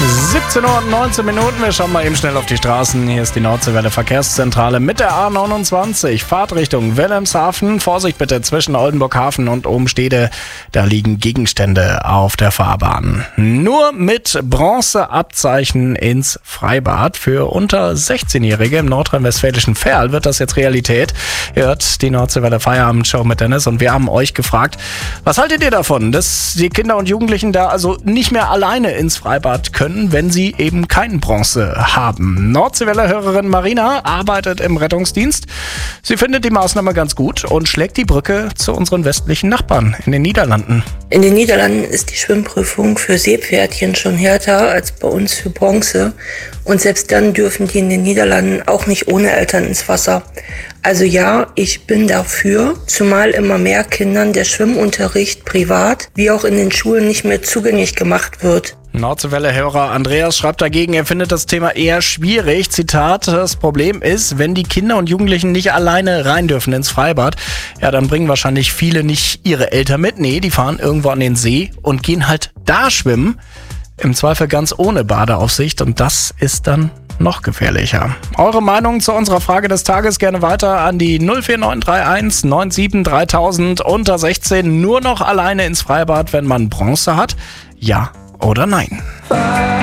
17 Uhr und 19 Minuten. Wir schauen mal eben schnell auf die Straßen. Hier ist die Nordseewelle Verkehrszentrale mit der A29. Fahrtrichtung Wilhelmshaven. Vorsicht bitte zwischen Oldenburghafen und Obenstede. Da liegen Gegenstände auf der Fahrbahn. Nur mit Bronzeabzeichen ins Freibad. Für unter 16-Jährige im nordrhein-westfälischen Verl wird das jetzt Realität. Ihr hört die Nordseewelle Feierabendshow mit Dennis und wir haben euch gefragt, was haltet ihr davon, dass die Kinder und Jugendlichen da also nicht mehr alleine ins Freibad können, wenn sie eben keinen Bronze haben? Nordseewelle-Hörerin Marina arbeitet im Rettungsdienst. Sie findet die Maßnahme ganz gut und schlägt die Brücke zu unseren westlichen Nachbarn in den Niederlanden. In den Niederlanden ist die Schwimmprüfung für Seepferdchen schon härter als bei uns für Bronze. Und selbst dann dürfen die in den Niederlanden auch nicht ohne Eltern ins Wasser. Also ja, ich bin dafür, zumal immer mehr Kindern der Schwimmunterricht privat wie auch in den Schulen nicht mehr zugänglich gemacht wird. Nordseewelle-Hörer Andreas schreibt dagegen, er findet das Thema eher schwierig. Zitat, das Problem ist, wenn die Kinder und Jugendlichen nicht alleine rein dürfen ins Freibad, ja, dann bringen wahrscheinlich viele nicht ihre Eltern mit. Nee, die fahren irgendwo an den See und gehen halt da schwimmen. Im Zweifel ganz ohne Badeaufsicht und das ist dann noch gefährlicher. Eure Meinung zu unserer Frage des Tages gerne weiter an die 04931 97 3000. Unter 16 nur noch alleine ins Freibad, wenn man Bronze hat? Ja oder nein?